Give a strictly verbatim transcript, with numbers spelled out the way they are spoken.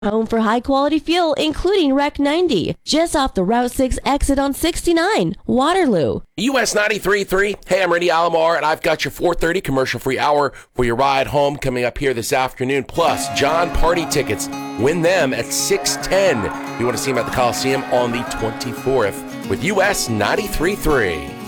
Home for high-quality fuel, including Rec ninety, just off the Route six exit on sixty-nine, Waterloo. U S ninety-three point three. Hey, I'm Randy Alomar, and I've got your four thirty commercial-free hour for your ride home coming up here this afternoon. Plus, John Party tickets. Win them at six ten. You want to see him at the Coliseum on the twenty-fourth with U S ninety-three point three.